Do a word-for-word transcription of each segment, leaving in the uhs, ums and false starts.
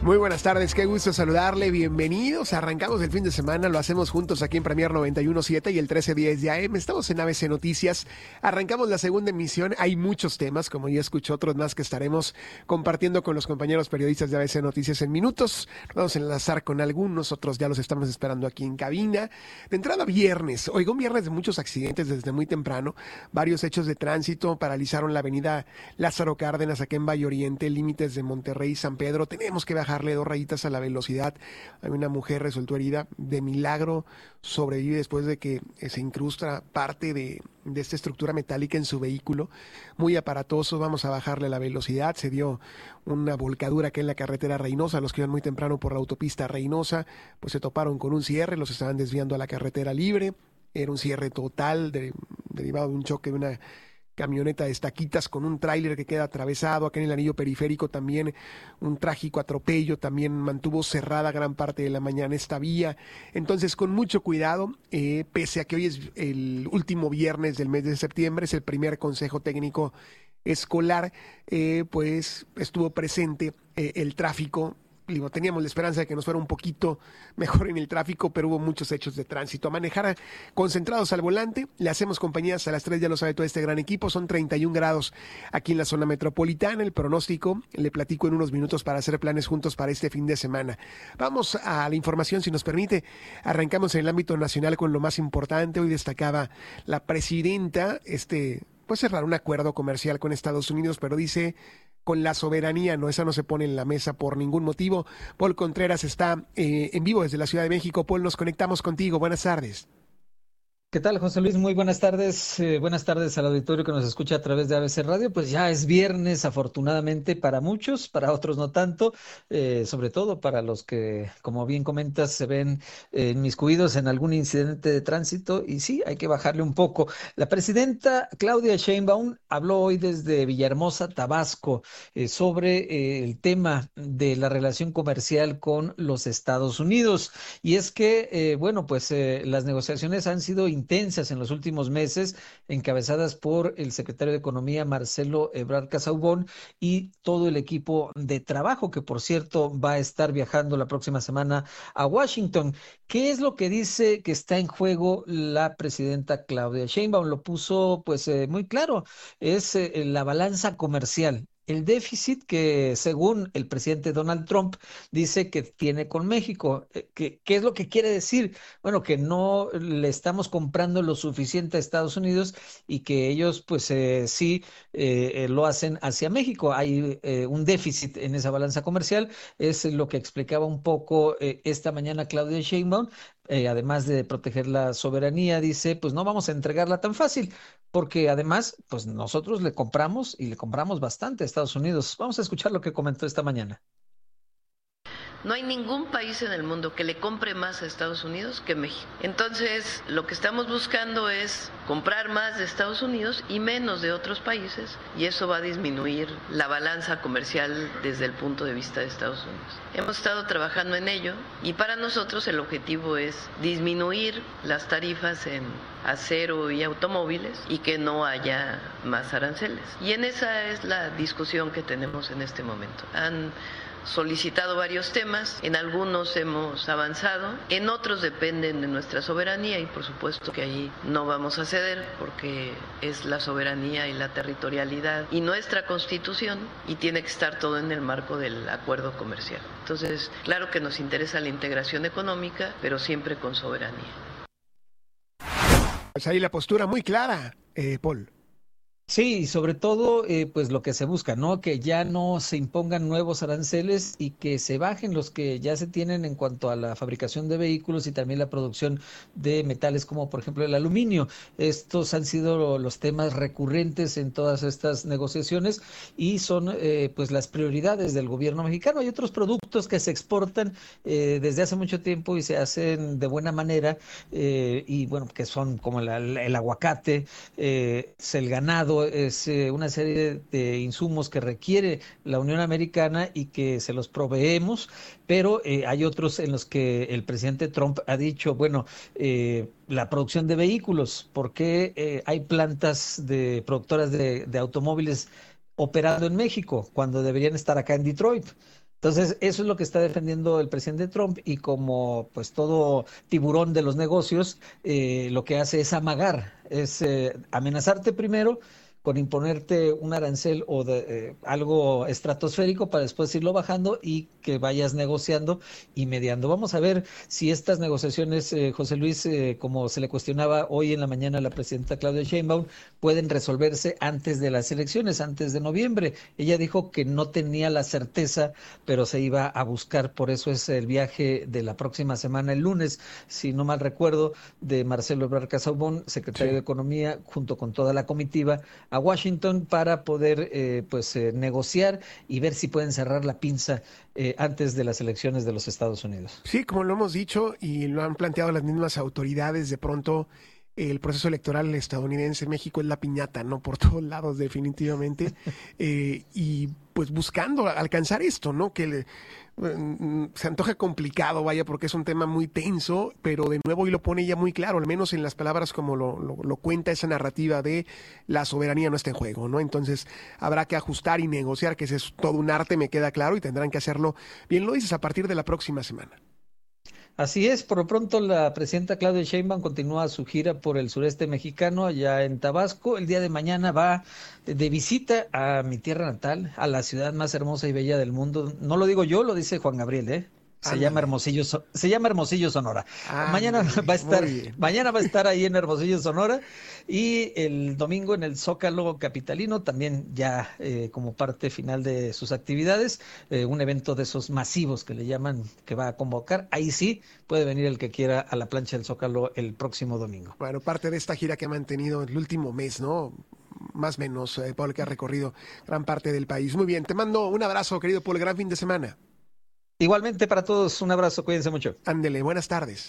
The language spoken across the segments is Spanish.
Muy buenas tardes, qué gusto saludarle, bienvenidos, arrancamos el fin de semana, lo hacemos juntos aquí en Premier noventa y uno punto siete y el trece diez de A M, estamos en A B C Noticias, arrancamos la segunda emisión, hay muchos temas, como ya escuchó, otros más que estaremos compartiendo con los compañeros periodistas de A B C Noticias en minutos, vamos a enlazar con algunos, otros ya los estamos esperando aquí en cabina. De entrada viernes, oiga, un viernes de muchos accidentes desde muy temprano, varios hechos de tránsito, paralizaron la avenida Lázaro Cárdenas aquí en Valle Oriente, límites de Monterrey y San Pedro, tenemos que bajar dos rayitas a la velocidad. Hay una mujer resultó herida, de milagro sobrevive después de que se incrusta parte de, de esta estructura metálica en su vehículo, muy aparatoso. Vamos a bajarle la velocidad, se dio una volcadura que en la carretera Reynosa, los que iban muy temprano por la autopista Reynosa, pues se toparon con un cierre, los estaban desviando a la carretera libre, era un cierre total de, derivado de un choque de una camioneta de estaquitas con un tráiler que queda atravesado, acá en el anillo periférico también un trágico atropello, también mantuvo cerrada gran parte de la mañana esta vía, entonces con mucho cuidado, eh, pese a que hoy es el último viernes del mes de septiembre, es el primer consejo técnico escolar, eh, pues estuvo presente eh, el tráfico. Digo, teníamos la esperanza de que nos fuera un poquito mejor en el tráfico, pero hubo muchos hechos de tránsito. A manejar concentrados al volante, le hacemos compañía hasta las tres, ya lo sabe todo este gran equipo, son treinta y un grados aquí en la zona metropolitana, el pronóstico, le platico en unos minutos para hacer planes juntos para este fin de semana. Vamos a la información, si nos permite, arrancamos en el ámbito nacional con lo más importante. Hoy destacaba la presidenta, este, pues cerrar un acuerdo comercial con Estados Unidos, pero dice con la soberanía, no, esa no se pone en la mesa por ningún motivo. Paul Contreras está eh, en vivo desde la Ciudad de México. Paul, nos conectamos contigo. Buenas tardes. ¿Qué tal, José Luis? Muy buenas tardes. Eh, buenas tardes al auditorio que nos escucha a través de A B C Radio. Pues ya es viernes, afortunadamente para muchos, para otros no tanto, eh, sobre todo para los que, como bien comentas, se ven eh, inmiscuidos en algún incidente de tránsito y sí, hay que bajarle un poco. La presidenta Claudia Sheinbaum habló hoy desde Villahermosa, Tabasco, eh, sobre eh, el tema de la relación comercial con los Estados Unidos. Y es que, eh, bueno, pues eh, las negociaciones han sido intensas en los últimos meses, encabezadas por el secretario de Economía Marcelo Ebrard Casaubon y todo el equipo de trabajo, que por cierto va a estar viajando la próxima semana a Washington. ¿Qué es lo que dice que está en juego la presidenta Claudia Sheinbaum? Lo puso pues eh, muy claro, es eh, la balanza comercial. El déficit que, según el presidente Donald Trump, dice que tiene con México. ¿Qué, qué es lo que quiere decir? Bueno, que no le estamos comprando lo suficiente a Estados Unidos y que ellos, pues eh, sí, eh, lo hacen hacia México. Hay eh, un déficit en esa balanza comercial. Es lo que explicaba un poco eh, esta mañana Claudia Sheinbaum. Eh, además de proteger la soberanía, dice, pues no vamos a entregarla tan fácil, porque además, pues nosotros le compramos y le compramos bastante a Estados Unidos. Vamos a escuchar lo que comentó esta mañana. No hay ningún país en el mundo que le compre más a Estados Unidos que México. Entonces, lo que estamos buscando es comprar más de Estados Unidos y menos de otros países, y eso va a disminuir la balanza comercial desde el punto de vista de Estados Unidos. Hemos estado trabajando en ello y para nosotros el objetivo es disminuir las tarifas en acero y automóviles y que no haya más aranceles. Y en esa es la discusión que tenemos en este momento. Han solicitado varios temas, en algunos hemos avanzado, en otros dependen de nuestra soberanía y por supuesto que ahí no vamos a ceder porque es la soberanía y la territorialidad y nuestra Constitución y tiene que estar todo en el marco del acuerdo comercial. Entonces, claro que nos interesa la integración económica, pero siempre con soberanía. Pues ahí la postura muy clara, eh, Paul. Sí, y sobre todo, eh, pues lo que se busca, ¿no? Que ya no se impongan nuevos aranceles y que se bajen los que ya se tienen en cuanto a la fabricación de vehículos y también la producción de metales como por ejemplo el aluminio. Estos han sido los temas recurrentes en todas estas negociaciones y son eh, pues las prioridades del gobierno mexicano. Hay otros productos que se exportan eh, desde hace mucho tiempo y se hacen de buena manera eh, y bueno, que son como la, el aguacate, eh, el ganado, es eh, una serie de insumos que requiere la Unión Americana y que se los proveemos, pero eh, hay otros en los que el presidente Trump ha dicho, bueno, eh, la producción de vehículos, ¿por qué eh, hay plantas de productoras de, de automóviles operando en México cuando deberían estar acá en Detroit? Entonces, eso es lo que está defendiendo el presidente Trump y como pues todo tiburón de los negocios, eh, lo que hace es amagar, es eh, amenazarte primero con imponerte un arancel o de, eh, algo estratosférico para después irlo bajando y que vayas negociando y mediando. Vamos a ver si estas negociaciones, eh, José Luis, eh, como se le cuestionaba hoy en la mañana a la presidenta Claudia Sheinbaum, pueden resolverse antes de las elecciones, antes de noviembre. Ella dijo que no tenía la certeza, pero se iba a buscar. Por eso es el viaje de la próxima semana, el lunes, si no mal recuerdo, de Marcelo Ebrard Casaubon, secretario sí. de Economía, junto con toda la comitiva, a Washington para poder eh, pues eh, negociar y ver si pueden cerrar la pinza eh, antes de las elecciones de los Estados Unidos. Sí, como lo hemos dicho y lo han planteado las mismas autoridades, de pronto el proceso electoral estadounidense en México es la piñata, ¿no? Por todos lados, definitivamente. eh, y pues buscando alcanzar esto, ¿no? Que le, eh, se antoja complicado, vaya, porque es un tema muy tenso, pero de nuevo hoy lo pone ya muy claro, al menos en las palabras como lo, lo, lo cuenta esa narrativa de la soberanía no está en juego, ¿no? Entonces habrá que ajustar y negociar, que ese es todo un arte, me queda claro, y tendrán que hacerlo, bien lo dices, a partir de la próxima semana. Así es, por lo pronto la presidenta Claudia Sheinbaum continúa su gira por el sureste mexicano, allá en Tabasco. El día de mañana va de visita a mi tierra natal, a la ciudad más hermosa y bella del mundo. No lo digo yo, lo dice Juan Gabriel, ¿eh? Se Ándale. llama Hermosillo, se llama Hermosillo, Sonora. Ándale. Mañana va a estar, mañana va a estar ahí en Hermosillo, Sonora, y el domingo en el Zócalo capitalino, también ya eh, como parte final de sus actividades, eh, un evento de esos masivos que le llaman, que va a convocar. Ahí sí puede venir el que quiera a la plancha del Zócalo el próximo domingo. Bueno, parte de esta gira que ha mantenido el último mes, ¿no? Más o menos, eh, Paul, que ha recorrido gran parte del país. Muy bien, te mando un abrazo, querido Paul, gran fin de semana. Igualmente para todos, un abrazo, cuídense mucho. Ándele, buenas tardes.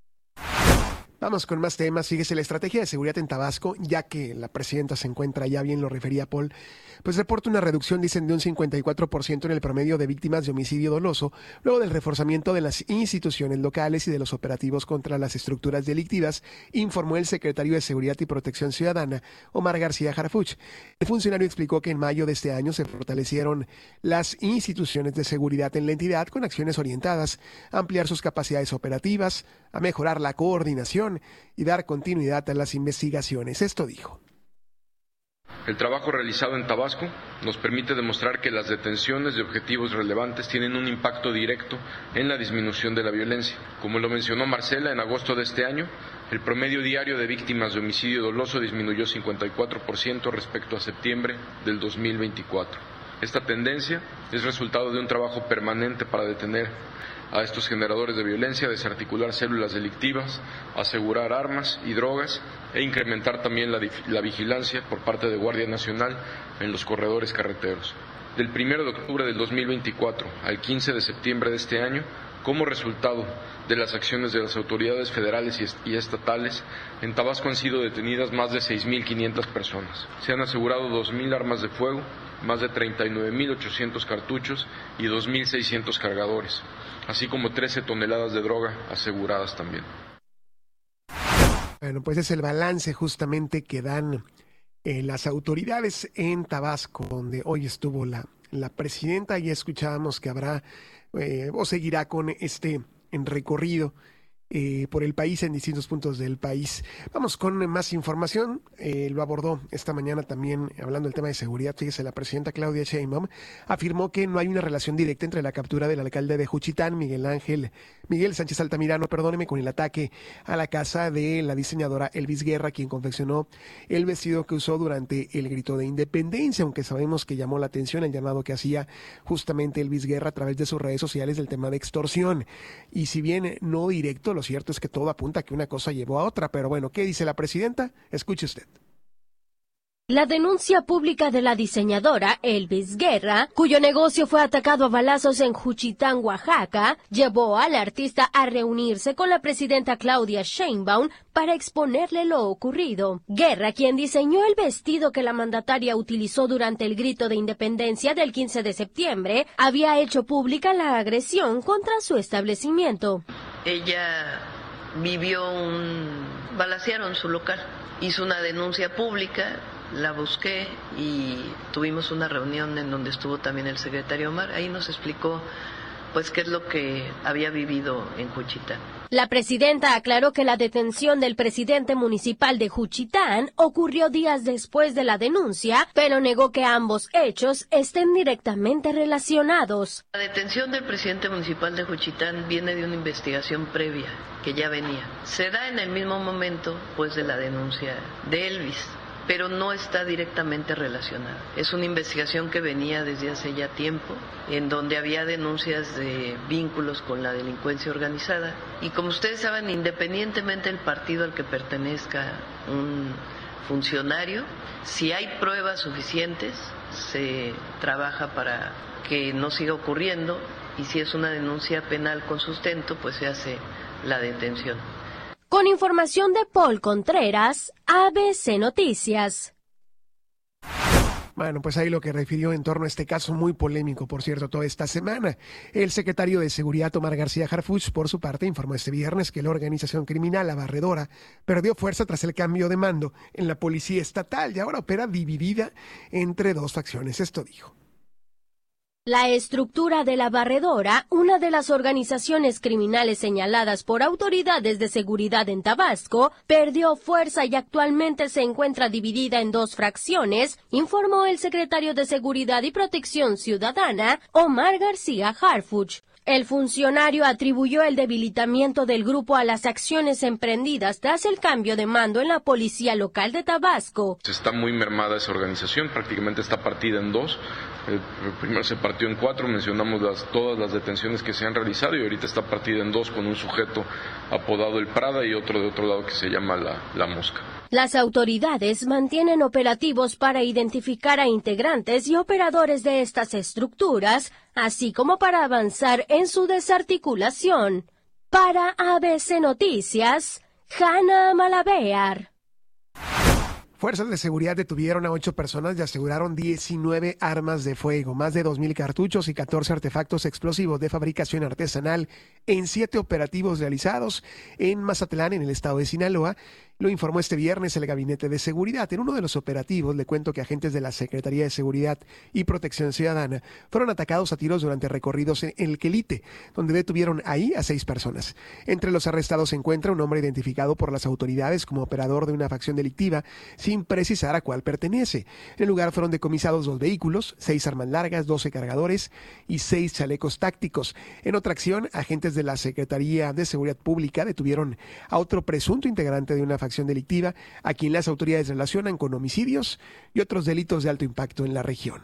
Vamos con más temas. Síguese la estrategia de seguridad en Tabasco, ya que la presidenta se encuentra, ya bien lo refería Paul, pues reporta una reducción, dicen, de un cincuenta y cuatro por ciento en el promedio de víctimas de homicidio doloso, luego del reforzamiento de las instituciones locales y de los operativos contra las estructuras delictivas, informó el secretario de Seguridad y Protección Ciudadana, Omar García Harfuch. El funcionario explicó que en mayo de este año se fortalecieron las instituciones de seguridad en la entidad con acciones orientadas a ampliar sus capacidades operativas, a mejorar la coordinación y dar continuidad a las investigaciones. Esto dijo. El trabajo realizado en Tabasco nos permite demostrar que las detenciones de objetivos relevantes tienen un impacto directo en la disminución de la violencia. Como lo mencionó Marcela, en agosto de este año, el promedio diario de víctimas de homicidio doloso disminuyó cincuenta y cuatro por ciento respecto a septiembre del dos mil veinticuatro. Esta tendencia es resultado de un trabajo permanente para detener a estos generadores de violencia, desarticular células delictivas, asegurar armas y drogas e incrementar también la, la vigilancia por parte de Guardia Nacional en los corredores carreteros. Del primero de octubre del dos mil veinticuatro al quince de septiembre de este año, como resultado de las acciones de las autoridades federales y estatales, en Tabasco han sido detenidas más de seis mil quinientas personas. Se han asegurado dos mil armas de fuego, más de treinta y nueve mil ochocientos cartuchos y dos mil seiscientos cargadores, así como trece toneladas de droga aseguradas también. Bueno, pues es el balance justamente que dan eh, las autoridades en Tabasco, donde hoy estuvo la, la presidenta. Ya escuchábamos que habrá eh, o seguirá con este en recorrido eh, por el país, en distintos puntos del país. Vamos con más información. Eh, lo abordó esta mañana también, hablando del tema de seguridad. Fíjese, la presidenta Claudia Sheinbaum afirmó que no hay una relación directa entre la captura del alcalde de Juchitán, Miguel Ángel, Miguel Sánchez Altamirano, perdóneme, con el ataque a la casa de la diseñadora Elvis Guerra, quien confeccionó el vestido que usó durante el grito de independencia, aunque sabemos que llamó la atención el llamado que hacía justamente Elvis Guerra a través de sus redes sociales del tema de extorsión. Y si bien no directo, lo cierto es que todo apunta a que una cosa llevó a otra. Pero bueno, ¿qué dice la presidenta? Escuche usted. La denuncia pública de la diseñadora Elvis Guerra, cuyo negocio fue atacado a balazos en Juchitán, Oaxaca, llevó al artista a reunirse con la presidenta Claudia Sheinbaum para exponerle lo ocurrido. Guerra, quien diseñó el vestido que la mandataria utilizó durante el grito de independencia del quince de septiembre, había hecho pública la agresión contra su establecimiento. Ella vivió un... balacearon su local, hizo una denuncia pública la busqué y tuvimos una reunión en donde estuvo también el secretario Omar. Ahí nos explicó pues qué es lo que había vivido en Juchitán. La presidenta aclaró que la detención del presidente municipal de Juchitán ocurrió días después de la denuncia, pero negó que ambos hechos estén directamente relacionados. La detención del presidente municipal de Juchitán viene de una investigación previa que ya venía. Se da en el mismo momento pues de la denuncia de Elvis, pero no está directamente relacionada. Es una investigación que venía desde hace ya tiempo, en donde había denuncias de vínculos con la delincuencia organizada. Y como ustedes saben, independientemente del partido al que pertenezca un funcionario, si hay pruebas suficientes, se trabaja para que no siga ocurriendo, y si es una denuncia penal con sustento, pues se hace la detención. Con información de Paul Contreras, A B C Noticias. Bueno, pues ahí lo que refirió en torno a este caso muy polémico, por cierto, toda esta semana. El secretario de Seguridad, Omar García Harfuch, por su parte, informó este viernes que la organización criminal La Barredora perdió fuerza tras el cambio de mando en la policía estatal y ahora opera dividida entre dos facciones. Esto dijo. La estructura de La Barredora, una de las organizaciones criminales señaladas por autoridades de seguridad en Tabasco, perdió fuerza y actualmente se encuentra dividida en dos fracciones, informó el secretario de Seguridad y Protección Ciudadana, Omar García Harfuch. El funcionario atribuyó el debilitamiento del grupo a las acciones emprendidas tras el cambio de mando en la policía local de Tabasco. Está muy mermada esa organización, prácticamente está partida en dos. Eh, primero se partió en cuatro, mencionamos las, todas las detenciones que se han realizado y ahorita está partida en dos con un sujeto apodado el Prada y otro de otro lado que se llama la, la Mosca. Las autoridades mantienen operativos para identificar a integrantes y operadores de estas estructuras, así como para avanzar en su desarticulación. Para A B C Noticias, Hanna Malabear. Fuerzas de seguridad detuvieron a ocho personas y aseguraron diecinueve armas de fuego, más de dos mil cartuchos y catorce artefactos explosivos de fabricación artesanal en siete operativos realizados en Mazatlán, en el estado de Sinaloa. Lo informó este viernes el Gabinete de Seguridad. En uno de los operativos, le cuento que agentes de la Secretaría de Seguridad y Protección Ciudadana fueron atacados a tiros durante recorridos en el Quelite, donde detuvieron ahí a seis personas. Entre los arrestados se encuentra un hombre identificado por las autoridades como operador de una facción delictiva, sin precisar a cuál pertenece. En el lugar fueron decomisados dos vehículos, seis armas largas, doce cargadores y seis chalecos tácticos. En otra acción, agentes de la Secretaría de Seguridad Pública detuvieron a otro presunto integrante de una facción delictiva, a quien las autoridades relacionan con homicidios y otros delitos de alto impacto en la región.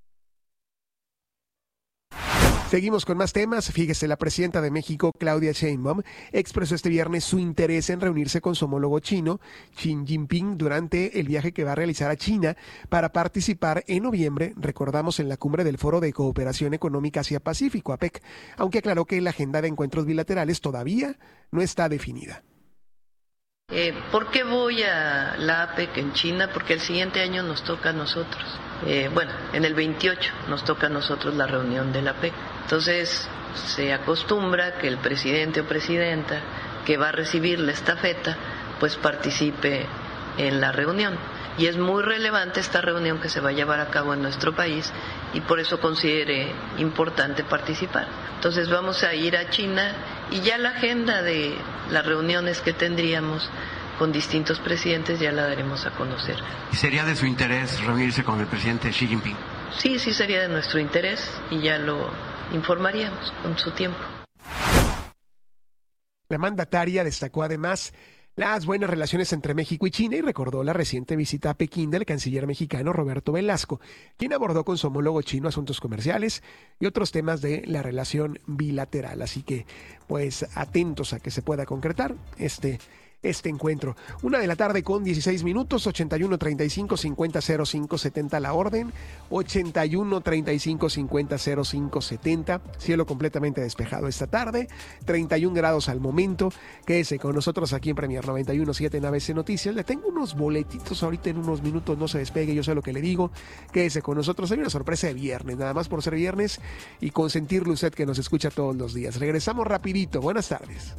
Seguimos con más temas. Fíjese, la presidenta de México, Claudia Sheinbaum, expresó este viernes su interés en reunirse con su homólogo chino, Xi Jinping, durante el viaje que va a realizar a China para participar en noviembre, recordamos, en la cumbre del Foro de Cooperación Económica Asia-Pacífico, A P E C, aunque aclaró que la agenda de encuentros bilaterales todavía no está definida. Eh, ¿Por qué voy a la A P E C en China? Porque el siguiente año nos toca a nosotros. Eh, bueno, en el veintiocho nos toca a nosotros la reunión de la A P E C. Entonces, se acostumbra que el presidente o presidenta que va a recibir la estafeta, pues participe en la reunión. Y es muy relevante esta reunión que se va a llevar a cabo en nuestro país y por eso consideré importante participar. Entonces vamos a ir a China y ya la agenda de las reuniones que tendríamos con distintos presidentes ya la daremos a conocer. ¿Y sería de su interés reunirse con el presidente Xi Jinping? Sí, sí sería de nuestro interés y ya lo informaríamos con su tiempo. La mandataria destacó además las buenas relaciones entre México y China y recordó la reciente visita a Pekín del canciller mexicano Roberto Velasco, quien abordó con su homólogo chino asuntos comerciales y otros temas de la relación bilateral. Así que, pues, atentos a que se pueda concretar este este encuentro. Una de la tarde con dieciséis minutos, ochenta y uno treinta y cinco cincuenta cero cinco setenta la orden, ochenta y uno treinta y cinco cincuenta cero cinco setenta, cielo completamente despejado esta tarde, treinta y un grados al momento. Quédese con nosotros aquí en Premier noventa y uno punto siete en A B C Noticias. Le tengo unos boletitos ahorita en unos minutos, no se despegue, yo sé lo que le digo. Quédese con nosotros, hay una sorpresa de viernes, nada más por ser viernes y consentirle usted que nos escucha todos los días. Regresamos rapidito, buenas tardes.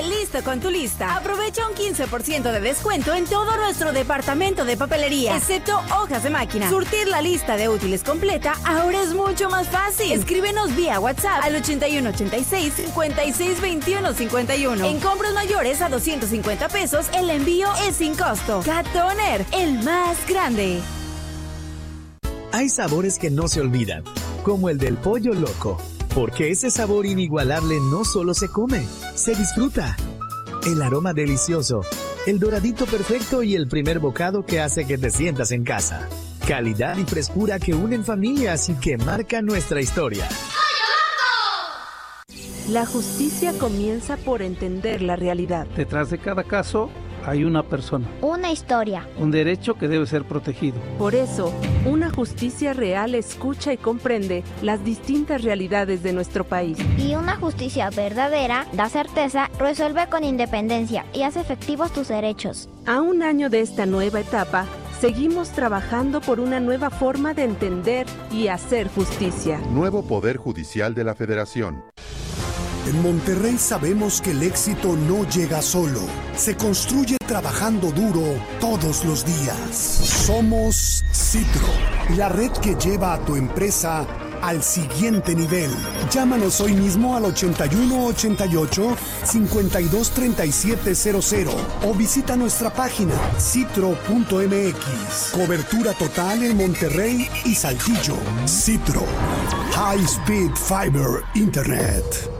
listo con tu lista. Aprovecha un quince por ciento de descuento en todo nuestro departamento de papelería, excepto hojas de máquina. Surtir la lista de útiles completa ahora es mucho más fácil. Escríbenos vía WhatsApp al ochenta y uno ochenta y seis, cincuenta y seis veintiuno cincuenta y uno. En compras mayores a doscientos cincuenta pesos, el envío es sin costo. Cat Toner, el más grande. Hay sabores que no se olvidan, como el del pollo loco, porque ese sabor inigualable no solo se come, se disfruta. El aroma delicioso, el doradito perfecto y el primer bocado que hace que te sientas en casa. Calidad y frescura que unen familias y que marcan nuestra historia. La justicia comienza por entender la realidad. Detrás de cada caso hay una persona. Una historia. Un derecho que debe ser protegido. Por eso, una justicia real escucha y comprende las distintas realidades de nuestro país. Y una justicia verdadera da certeza, resuelve con independencia y hace efectivos tus derechos. A un año de esta nueva etapa, seguimos trabajando por una nueva forma de entender y hacer justicia. Nuevo Poder Judicial de la Federación. En Monterrey sabemos que el éxito no llega solo, se construye trabajando duro todos los días. Somos Citro, la red que lleva a tu empresa al siguiente nivel. Llámanos hoy mismo al ochenta y uno ochenta y ocho, cincuenta y dos treinta y siete cero cero o visita nuestra página citro punto m x. Cobertura total en Monterrey y Saltillo. Citro, High Speed Fiber Internet.